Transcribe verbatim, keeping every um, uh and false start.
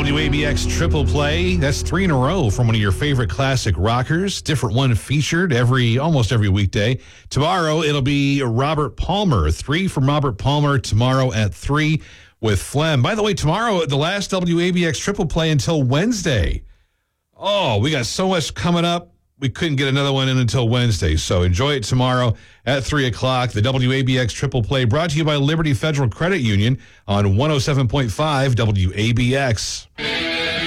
W A B X Triple Play. That's three in a row from one of your favorite classic rockers. Different one featured every almost every weekday. Tomorrow, it'll be Robert Palmer. Three from Robert Palmer tomorrow at three with Phlegm. By the way, tomorrow, the last W A B X Triple Play until Wednesday. Oh, we got so much coming up. We couldn't get another one in until Wednesday, so enjoy it tomorrow at three o'clock. The W A B X Triple Play brought to you by Liberty Federal Credit Union on one oh seven point five W A B X.